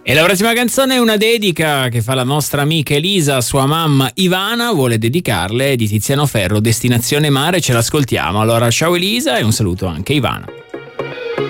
E la prossima canzone è una dedica che fa la nostra amica Elisa a sua mamma Ivana, vuole dedicarle di Tiziano Ferro, Destinazione Mare, ce l'ascoltiamo. Allora ciao Elisa e un saluto anche a Ivana.